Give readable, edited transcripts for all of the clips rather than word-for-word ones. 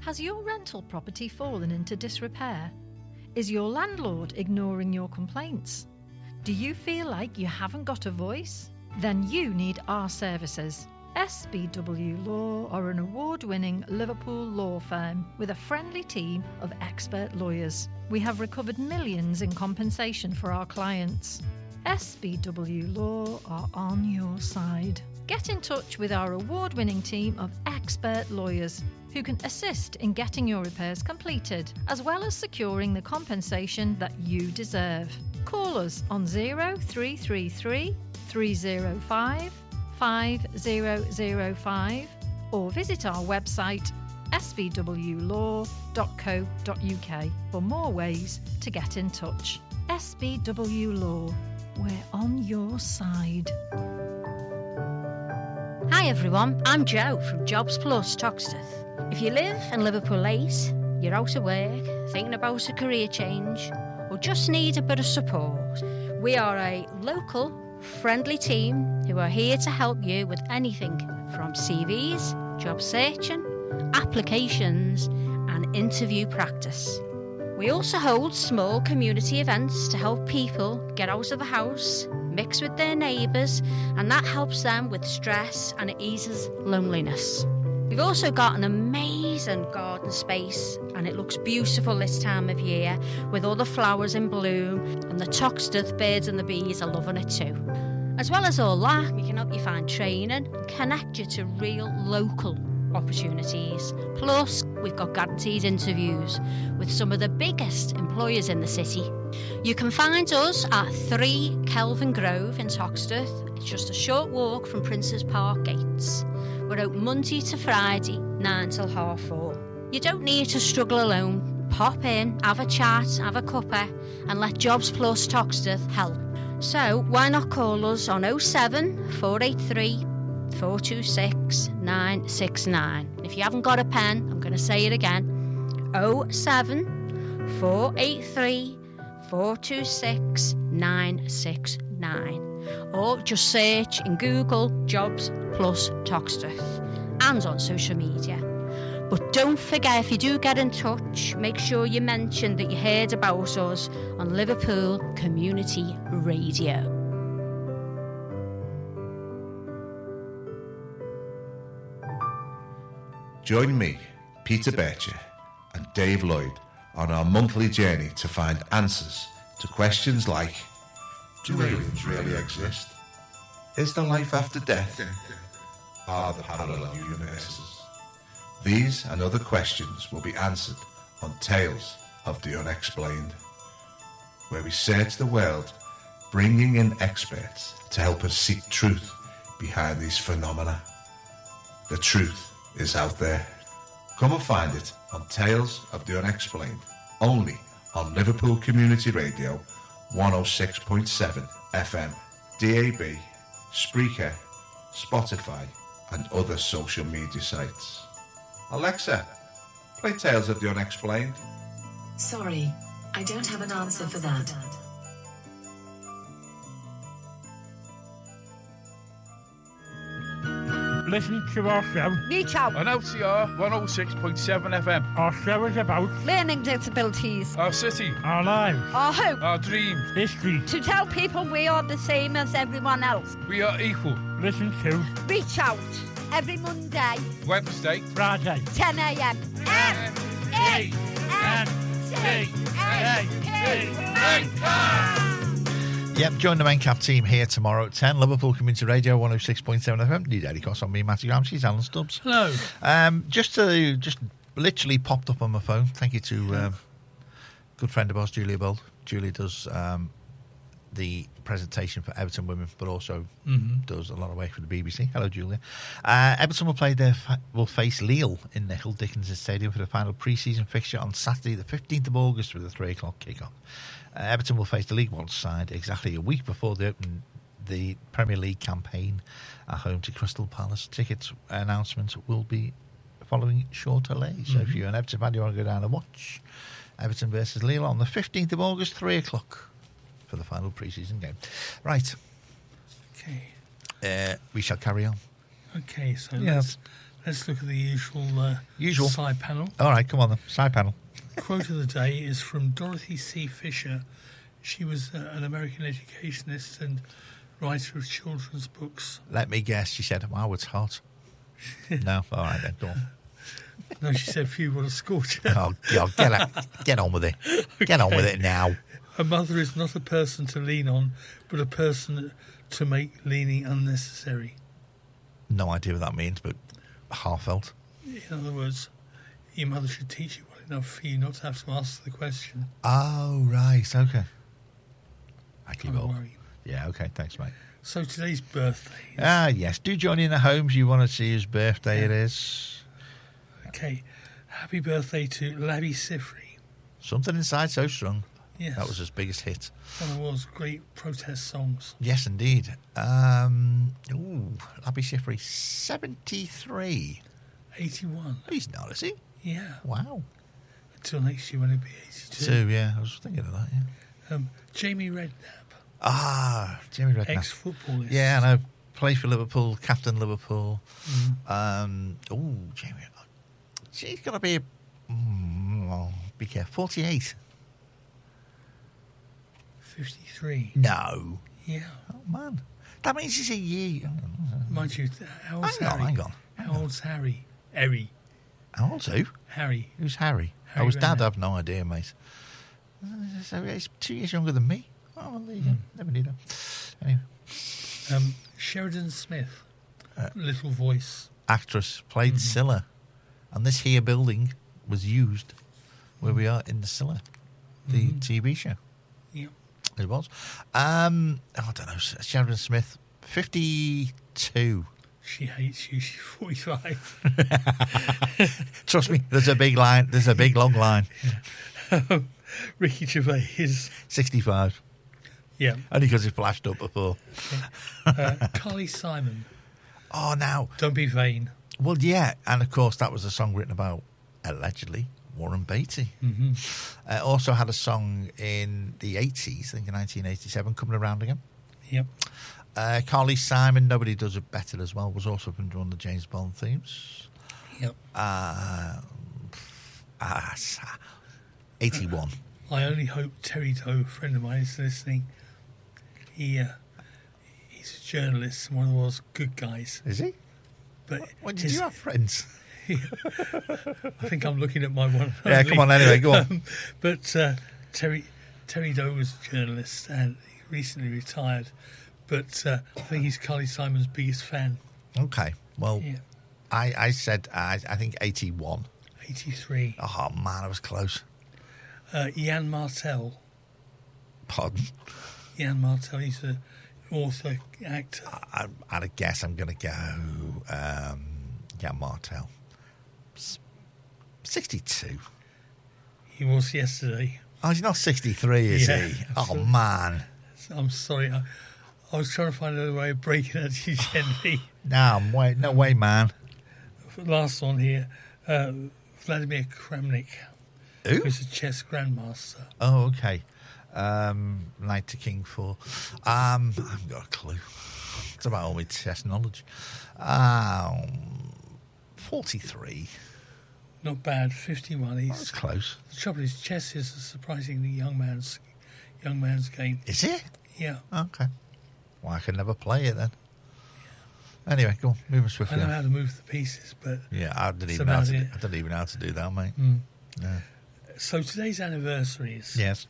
Has your rental property fallen into disrepair? Is your landlord ignoring your complaints? Do you feel like you haven't got a voice? Then you need our services. SBW Law are an award-winning Liverpool law firm with a friendly team of expert lawyers. We have recovered millions in compensation for our clients. SBW Law are on your side. Get in touch with our award-winning team of expert lawyers who can assist in getting your repairs completed, as well as securing the compensation that you deserve. Call us on 0333 305 5005 or visit our website svwlaw.co.uk for more ways to get in touch. SBW Law, we're on your side. Hi everyone, I'm Jo from Jobs Plus Toxteth. If you live in Liverpool 8, you're out of work, thinking about a career change, or just need a bit of support, we are a local, friendly team who are here to help you with anything from CVs, job searching, applications, and interview practice. We also hold small community events to help people get out of the house, mix with their neighbours, and that helps them with stress and it eases loneliness. We've also got an amazing garden space and it looks beautiful this time of year with all the flowers in bloom, and the Toxteth birds and the bees are loving it too. As well as all that, we can help you find training and connect you to real local opportunities. Plus, we've got guaranteed interviews with some of the biggest employers in the city. You can find us at 3 Kelvin Grove in Toxteth. It's just a short walk from Princes Park gates. We're open Monday to Friday, 9 till 4:30. You don't need to struggle alone. Pop in, have a chat, have a cuppa, and let Jobs Plus Toxteth help. So why not call us on 07 483 426 969. If you haven't got a pen, I'm going to say it again. 07 483 426 969. Or just search in Google Jobs Plus Toxteth and on social media. But don't forget, if you do get in touch, make sure you mention that you heard about us on Liverpool Community Radio. Join me, Peter Bircher, and Dave Lloyd on our monthly journey to find answers to questions like: do aliens really exist? Is there life after death? Are there parallel universes? These and other questions will be answered on Tales of the Unexplained, where we search the world, bringing in experts to help us seek truth behind these phenomena. The truth is out there. Come and find it on Tales of the Unexplained, only on Liverpool Community Radio 106.7 FM, DAB, Spreaker, Spotify, and other social media sites. Alexa, play Tales of the Unexplained. Sorry, I don't have an answer for that. Listen to our show. Reach out. On LCR 106.7 FM. Our show is about learning disabilities. Our city. Our lives. Our hope. Our dreams. History. To tell people we are the same as everyone else. We are equal. Listen to Reach Out. Every Monday. Wednesday. Friday. 10 a.m. Yep, join the Mancap team here tomorrow at 10. Liverpool Community Radio 106.7 FM. Need Eddie Cross on me, Matthew Ramsey, Alan Stubbs. Hello. Just literally popped up on my phone. Thank you to good friend of ours, Julia Bold. Julia does the presentation for Everton Women, but also does a lot of work for the BBC. Hello, Julia. Everton will face Lille in the Hill Dickinson Stadium for the final pre-season fixture on Saturday, the 15th of August, with a 3 o'clock kick-off. Everton will face the League One side exactly a week before they open the Premier League campaign at home to Crystal Palace. Tickets announcement will be following short delay. So if you're an Everton fan, you want to go down and watch Everton versus Lille on the 15th of August, 3 o'clock for the final pre-season game. Right. Okay. We shall carry on. Okay, so Let's look at the usual side panel. All right, come on then. Side panel. Quote of the day is from Dorothy C. Fisher. She was an American educationist and writer of children's books. Let me guess. She said, "Wow, it's hot." No, all right then. Go on. No, she said, "Phew, what a scorcher." Oh, God, get on with it. Get on with it now. A mother is not a person to lean on, but a person to make leaning unnecessary. No idea what that means, but heartfelt. In other words, your mother should teach you well enough for you not to have to ask the question. Oh, right, okay. Thank you, Don't Bob. worry. Yeah, okay, thanks, mate. So today's birthday. Yes. Do join in the homes. You want to see whose birthday it is. Okay. Happy birthday to Labby Sifri. Something Inside So Strong. Yes. That was his biggest hit. One of the world's great protest songs. Yes, indeed. Labby Schifrin, 73. 81. He's not, is he? Yeah. Wow. Until next year when he'll be 82. 2, yeah. I was thinking of that, yeah. Jamie Redknapp. Jamie Redknapp. Ex-footballist. Yeah, I know. Played for Liverpool, captain Liverpool. Jamie. She's got to be, be careful, 48. 53. No. Yeah. Oh, man. That means he's a year. Mind you, how old's Harry? Hang on. How old's Harry? Harry. How old's who? Harry. Who's Harry? Harry His dad, Redknapp. I have no idea, mate. So he's 2 years younger than me. Oh, well, there you go. Never knew that. Anyway. Sheridan Smith. Little voice. Actress, played Scylla. And this here building was used where we are in the Scylla, the TV show. Yep. It was. I don't know, Sheridan Smith, 52. She hates you. She's 45. Trust me, there's a big line. There's a big long line. Ricky Gervais is 65. Yeah. Only because he flashed up before. Carly Simon. Oh, now. Don't be vain. Well, yeah. And, of course, that was a song written about, allegedly, Warren Beatty. Also had a song in the 80s, I think in 1987, Coming Around Again. Yep. Carly Simon, Nobody Does It Better as well, was also from one of the James Bond themes. Yep. 81. I only hope Terry Doe, a friend of mine, is listening. He's a journalist and one of the world's good guys. Is he? But When did you have friends? I think I'm looking at my one. Yeah, come on anyway, go on. But Terry Doe was a journalist and he recently retired. But I think he's Carly Simon's biggest fan. Okay, well, Yeah. I said, I think 81. 83. Oh, man, I was close. Ian Martell. Pardon? Ian Martell, he's an author, actor. I'd a guess I'm going to go, yeah, Martell. 62. He was yesterday. Oh, he's not 63, is Yeah, he? Oh, absolutely. man. I'm sorry. I was trying to find another way of breaking it to you gently. No way, man. Last one here. Vladimir Kramnik. Who? Who's a chess grandmaster. Oh, okay. Knight to King 4. I haven't got a clue. It's about all my chess knowledge. 43. Not bad. 51. That's close. The trouble is, chess is a surprisingly young man's game. Is it? Yeah. Okay. Well, I can never play it then. Anyway, go on. Moving I swiftly. know on. how to move the pieces, but Yeah, I don't That's even know how about to do, it. I don't even know how to do that, mate. Yeah. so today's anniversary is. Yes.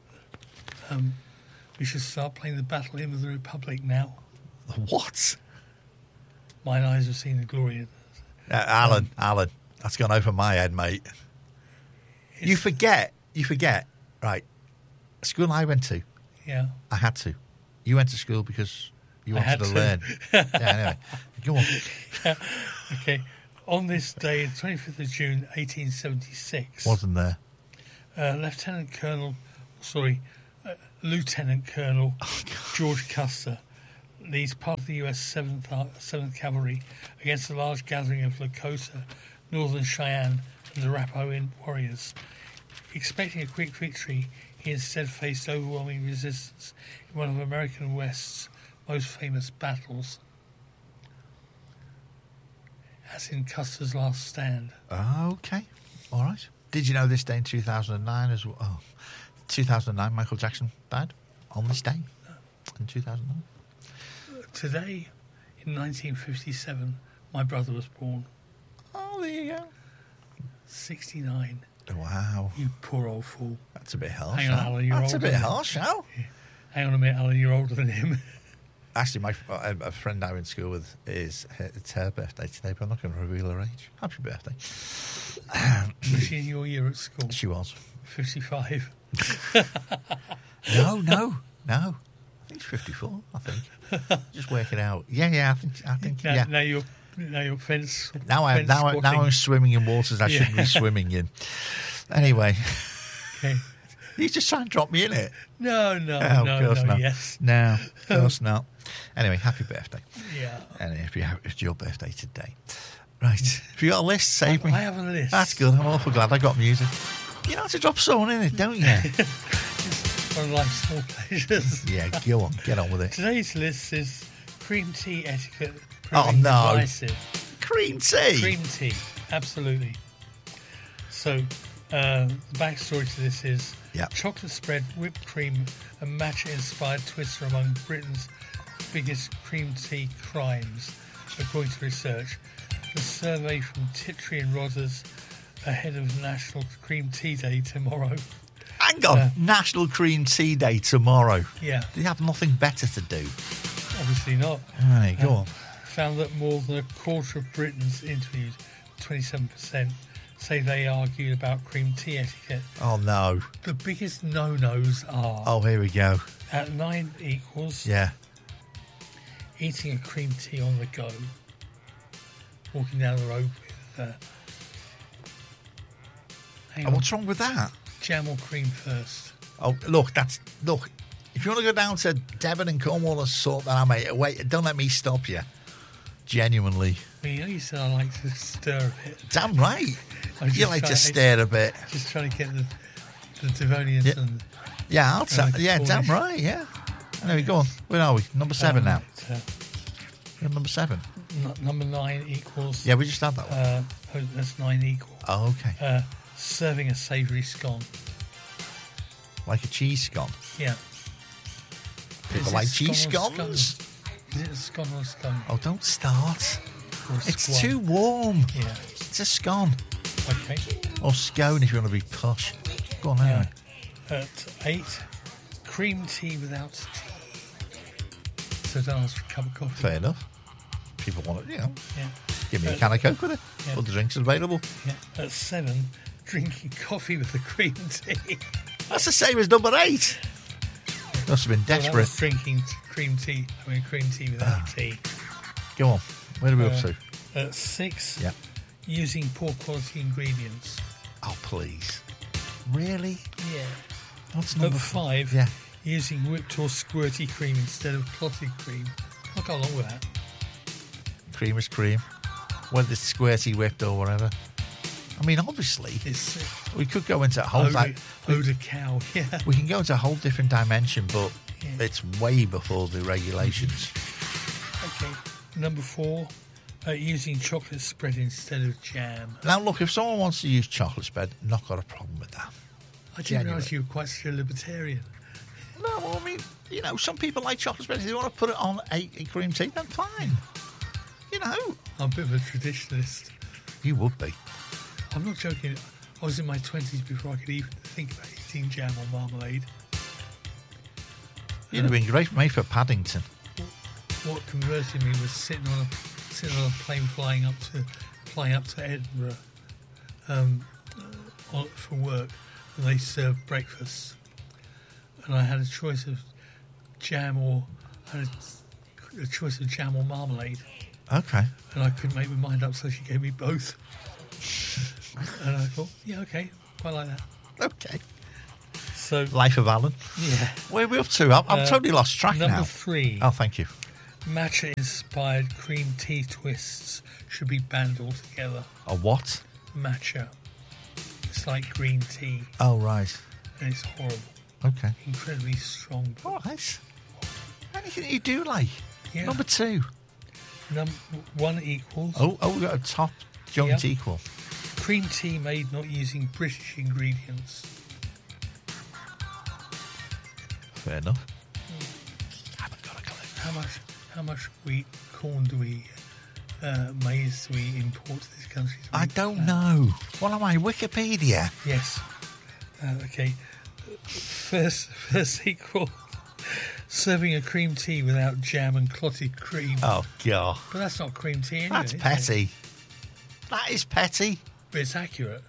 We should start playing the Battle Hymn of the Republic now. What? Mine eyes have seen the glory of Alan, that's gone over my head, mate. You forget. Right. School I went to, Yeah. I had to. You went to school because you I wanted had to to. learn. Yeah, anyway. Go on. Okay. On this day, the 25th of June, 1876, Wasn't there? Lieutenant Colonel George Custer leads part of the U.S. 7th Cavalry against a large gathering of Lakota, Northern Cheyenne, and Arapaho warriors. Expecting a quick victory, he instead faced overwhelming resistance in one of American West's most famous battles. as in Custer's Last Stand. Okay. All right. Did you know this day in 2009 as well? Oh, 2009, Michael Jackson died on this day in 2009. Today, in 1957, my brother was born. Oh, there you go. 69. Wow. You poor old fool. That's a bit harsh. Hang on, Alan, you're That's a older bit than harsh, Al. Hang on a minute, Alan, you're older than him. Actually, a friend I went to school with, it's her birthday today, but I'm not going to reveal her age. Happy birthday. Was she in your year at school? She was. 55. No. I think it's 54, I think. Just work it out. Yeah, I think yeah. Now you're fence. Now I'm swimming in waters I shouldn't be swimming in. Anyway. Okay. You just trying to drop me in it? No, of course not. Yes. No, of course not. Anyway, happy birthday. Yeah. And it's your birthday today. Right. Have you got a list? Save me. I have a list. That's good. I'm awful glad I got music. You know how to drop someone in it, don't you? It's one of life's small pleasures. Yeah, go on. Get on with it. Today's list is cream tea etiquette. Oh, no. Divisive. Cream tea? Cream tea. Absolutely. So, the backstory to this is chocolate spread, whipped cream, and matcha-inspired twists are among Britain's biggest cream tea crimes, according to research. The survey from Tiptree and Rogers ahead of National Cream Tea Day tomorrow. Hang on, National Cream Tea Day tomorrow. Yeah. Do you have nothing better to do? Obviously not. Right, go on. Found that more than a quarter of Britons interviewed, 27%, say they argued about cream tea etiquette. Oh, no. The biggest no-nos are... Oh, here we go. At 9 equals... Yeah. Eating a cream tea on the go. Walking down the road with... what's wrong with that? Jam or cream first. Oh, look, if you want to go down to Devon and Cornwall and sort that out, mate, wait, don't let me stop you. Genuinely. Well, you know you said I like to stir a bit. Damn right. You like to stir a bit. Just trying to get the Devonians and... Yeah, damn right, yeah. Anyway, go on. Where are we? Number 7 now. We're on number 7. Number 9 equals... Yeah, we just had that one. That's 9 equal. Oh, okay. Serving a savoury scone. Like a cheese scone? Yeah. People like cheese scones? Is it a scone or a scone? Oh, don't start. It's squone? too warm. Yeah. It's a scone. Okay. Or scone if you want to be posh. Go on, anyway. At 8, cream tea without tea. So don't ask for a cup of coffee. Fair enough. People want it, Yeah. Give me a can of Coke with it. Yeah. All the drinks are available. Yeah. At 7, drinking coffee with the cream tea. That's the same as number 8. Must have been desperate. Well, drinking cream tea without tea. Go on. Where are we up to? At 6, Yeah. using poor quality ingredients. Oh, please. Really? Yeah. What's At number 5, Yeah. using whipped or squirty cream instead of clotted cream. I'll go along with that. Cream is cream. Whether it's squirty, whipped, or whatever. I mean, obviously, we could go into a whole... Eau de cow, yeah. We can go into a whole different dimension, but it's way before the regulations. Okay. Number 4, using chocolate spread instead of jam. Now, look, if someone wants to use chocolate spread, not got a problem with that. I didn't realise you were quite such a libertarian. No, well, I mean, some people like chocolate spread. If they want to put it on a cream tea, then fine. I'm a bit of a traditionalist. You would be. I'm not joking. I was in my 20s before I could even think about eating jam or marmalade. You'd have been great for me for Paddington. What converted me was sitting on a plane flying up to Edinburgh for work, and they served breakfast, and I had a choice of jam or marmalade. Okay. And I couldn't make my mind up, so she gave me both. And I thought, yeah, okay, quite like that. Okay. So Life of Alan. Yeah. Where are we up to? I'm totally lost track now. Number 3. Oh, thank you. Matcha-inspired cream tea twists should be banned altogether. A what? Matcha. It's like green tea. Oh, right. And it's horrible. Okay. Incredibly strong. Oh, nice. Anything you do like. Yeah. Number 2. One equals. Oh, we got a top joint equal. Cream tea made not using British ingredients. Fair enough. Haven't got a clue. How much wheat, corn do we, maize do we import to this country? I don't know. What am I, Wikipedia? Yes. Okay. First equal. Serving a cream tea without jam and clotted cream. Oh, God. But that's not cream tea anyway. That's petty. That is petty. But it's accurate.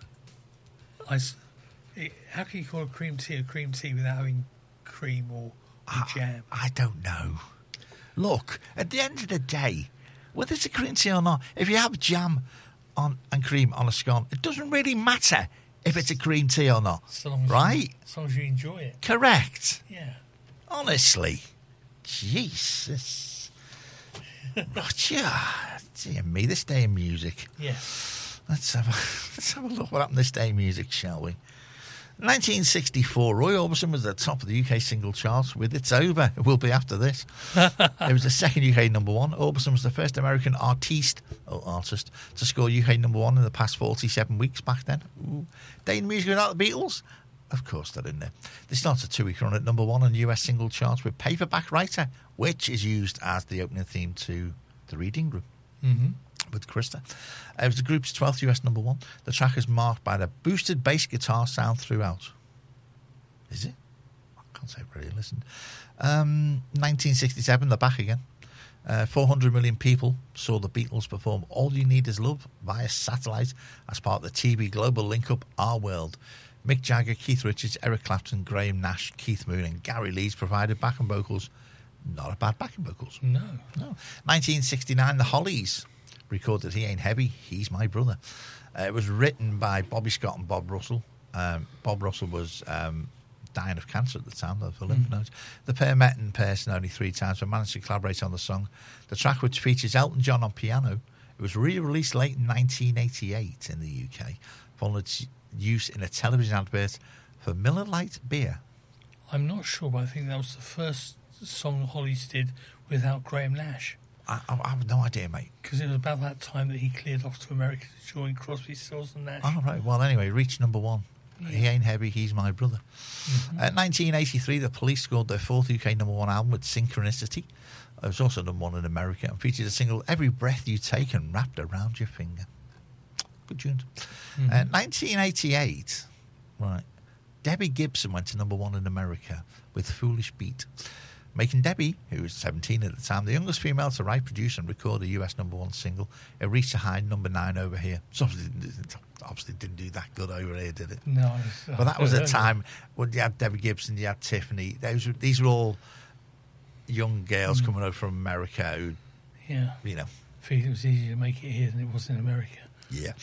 How can you call a cream tea without having cream or jam? I don't know. Look, at the end of the day, whether it's a cream tea or not, if you have jam and cream on a scone, it doesn't really matter if it's a cream tea or not. As long as you enjoy it. Correct. Yeah. Honestly. Jesus. Roger. Dear me, this day in music. Yes. Let's have a look what happened this day in music, shall we? 1964, Roy Orbison was at the top of the UK single charts with It's Over, It Will Be After This. It was the second UK number one. Orbison was the first American artist to score UK number one in the past 47 weeks back then. Ooh. Day in music without the Beatles? Of course they're in there. They started a 2-week run at number one on US single charts with Paperback Writer, which is used as the opening theme to The Reading Room. Mm-hmm. With Krista. It was the group's 12th US number one. The track is marked by the boosted bass guitar sound throughout. Is it? I can't say I've really listened. 1967, they're back again. 400 million people saw the Beatles perform All You Need Is Love via satellite as part of the TV global link-up Our World. Mick Jagger, Keith Richards, Eric Clapton, Graham Nash, Keith Moon and Gary Leeds provided backing vocals. Not a bad backing vocals. No. 1969, the Hollies recorded He Ain't Heavy, He's My Brother. It was written by Bobby Scott and Bob Russell. Bob Russell was dying of cancer at the time of the lymph nodes. The pair met in person only 3 times but managed to collaborate on the song. The track, which features Elton John on piano, it was re-released late in 1988 in the UK, following its use in a television advert for Miller Lite beer. I'm not sure, but I think that was the first song Hollies did without Graham Nash. I have no idea, mate. Because it was about that time that he cleared off to America to join Crosby, Stills and Nash. Oh, right. Well, anyway, reached number one. Yeah. He Ain't Heavy, He's My Brother. 1983, the Police scored their 4th UK number one album with Synchronicity. It was also number one in America and featured a single, Every Breath You Take and Wrapped Around Your Finger. Good tune. 1988, right. Debbie Gibson went to number one in America with Foolish Beat, making Debbie, who was 17 at the time, the youngest female to write, produce and record a US number one single. It reached a high number 9 over here. So obviously didn't do that good over here, did it? No. But that was a time when you had Debbie Gibson, you had Tiffany. These were all young girls coming over from America who, you know. I think it was easier to make it here than it was in America. Yeah.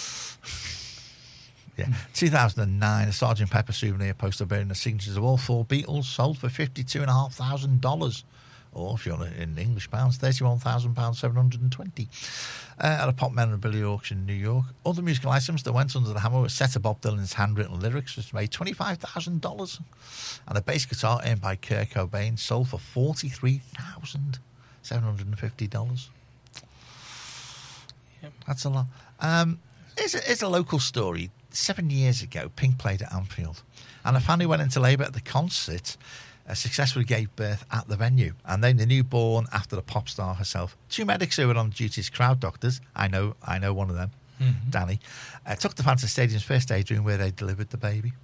Yeah. 2009, a Sgt. Pepper souvenir poster bearing the signatures of all 4 Beatles sold for $52,500. Or, if you're in English pounds, £31,720 at a pop memorabilia auction in New York. Other musical items that went under the hammer were a set of Bob Dylan's handwritten lyrics, which made $25,000. And a bass guitar earned by Kurt Cobain sold for $43,750. Yep. That's a lot. It's a local story. 7 years ago, Pink played at Anfield, and a family went into labour at the concert, successfully gave birth at the venue, and named the newborn after the pop star herself. 2 medics who were on duty as crowd doctors, I know one of them, Danny, took the fan to the stadium's first aid room where they delivered the baby.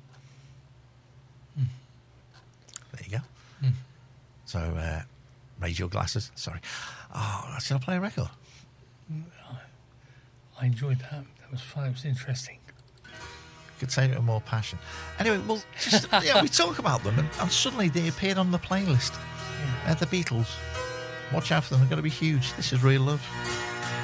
There you go. So, raise your glasses. Sorry. Oh, should I play a record? I enjoyed that. That was fun. It was interesting. Could say it with more passion. Anyway, well, just we talk about them, and suddenly they appeared on the playlist. The Beatles. Watch out for them; they're going to be huge. This is Real Love.